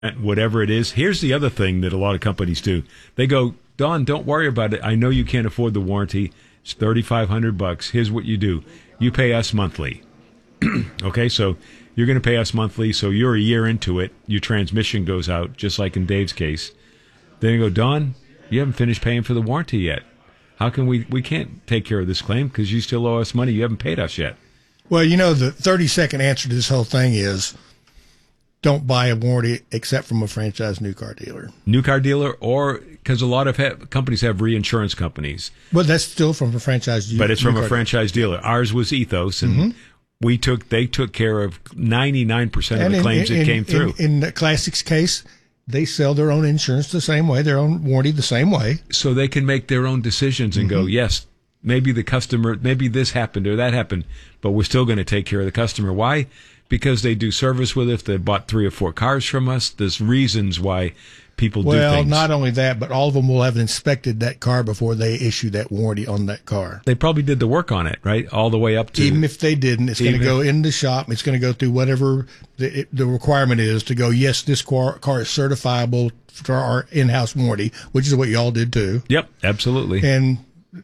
And whatever it is. Here's the other thing that a lot of companies do. They go, Don, don't worry about it. I know you can't afford the warranty. It's $3,500. Here's what you do. You pay us monthly. Okay, so you're going to pay us monthly. So you're a year into it. Your transmission goes out, just like in Dave's case. Then you go, Don, you haven't finished paying for the warranty yet. How can we can't take care of this claim because you still owe us money. You haven't paid us yet. Well, the 30-second answer to this whole thing is don't buy a warranty except from a franchise new car dealer. New car dealer, or because a lot of companies have reinsurance companies. But that's still from a franchise dealer. But it's from a franchise dealer. Ours was Ethos, and they took care of 99% of the claims that came through. In the Classics case, they sell their own insurance the same way, their own warranty the same way. So they can make their own decisions and go, yes, maybe the customer, maybe this happened or that happened, but we're still going to take care of the customer. Why? Because they do service with us. They bought 3 or 4 cars from us. There's reasons why people do things. Well, not only that, but all of them will have inspected that car before they issue that warranty on that car. They probably did the work on it, right? All the way up to... Even if they didn't, it's going to go in the shop. It's going to go through whatever the requirement is to go, yes, this car is certifiable for our in-house warranty, which is what y'all did too. Yep, absolutely. And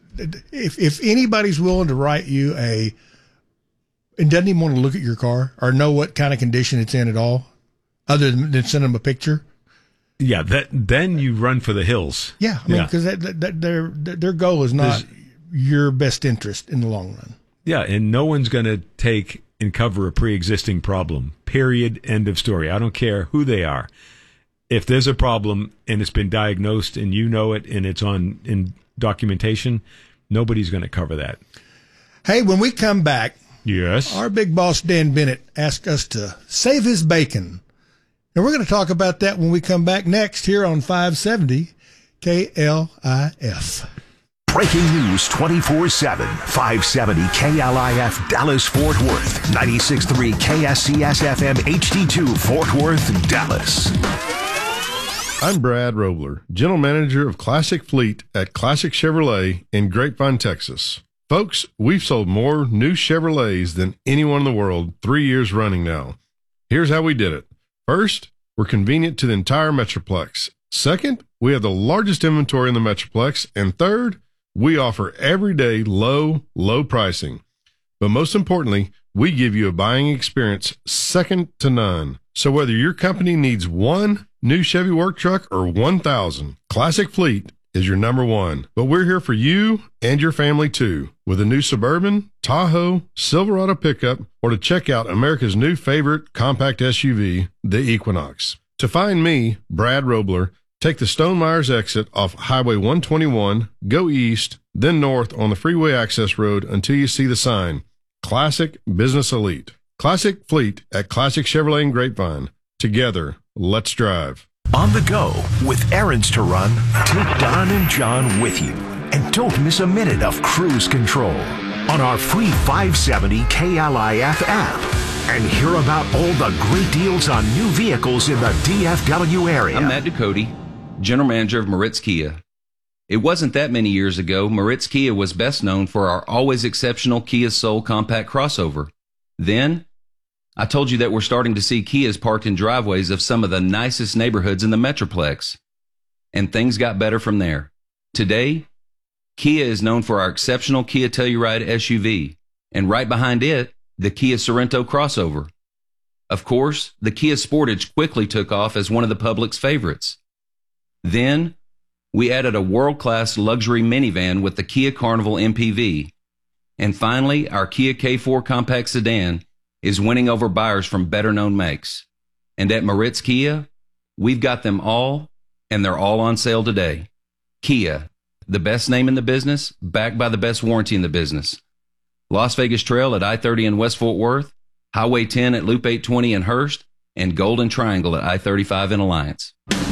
if anybody's willing to write you and doesn't even want to look at your car or know what kind of condition it's in at all, other than send them a picture. Yeah, then you run for the hills. Yeah, I mean, because their goal is not your best interest in the long run. Yeah, and no one's going to take and cover a pre-existing problem. Period. End of story. I don't care who they are. If there's a problem and it's been diagnosed and you know it and it's in documentation, nobody's going to cover that. Hey, when we come back, yes, our big boss Dan Bennett asked us to save his bacon. And we're going to talk about that when we come back next here on 570 KLIF. Breaking news 24/7. 570 KLIF Dallas-Fort Worth. 96.3 KSCS FM HD2 Fort Worth, Dallas. I'm Brad Robler, General Manager of Classic Fleet at Classic Chevrolet in Grapevine, Texas. Folks, we've sold more new Chevrolets than anyone in the world 3 years running now. Here's how we did it. First, we're convenient to the entire Metroplex. Second, we have the largest inventory in the Metroplex. And third, we offer everyday low pricing. But most importantly, we give you a buying experience second to none. So whether your company needs one new Chevy work truck or 1,000, Classic Fleet is your number one. But we're here for you and your family too, with a new Suburban, Tahoe, Silverado pickup, or to check out America's new favorite compact SUV, the Equinox. To find me, Brad Robler, take the Stone Myers exit off Highway 121, go east, then north on the freeway access road until you see the sign, Classic Business Elite. Classic Fleet at Classic Chevrolet in Grapevine. Together, let's drive. On the go with errands to run, take Don and John with you. And don't miss a minute of cruise control on our free 570 KLIF app. And hear about all the great deals on new vehicles in the DFW area. I'm Matt Ducote, General Manager of Moritz Kia. It wasn't that many years ago, Moritz Kia was best known for our always exceptional Kia Soul compact crossover. Then, I told you that we're starting to see Kias parked in driveways of some of the nicest neighborhoods in the Metroplex. And things got better from there. Today, Kia is known for our exceptional Kia Telluride SUV. And right behind it, the Kia Sorento crossover. Of course, the Kia Sportage quickly took off as one of the public's favorites. Then, we added a world-class luxury minivan with the Kia Carnival MPV. And finally, our Kia K4 compact sedan is winning over buyers from better-known makes. And at Moritz Kia, we've got them all, and they're all on sale today. Kia, the best name in the business, backed by the best warranty in the business. Las Vegas Trail at I-30 in West Fort Worth, Highway 10 at Loop 820 in Hurst, and Golden Triangle at I-35 in Alliance.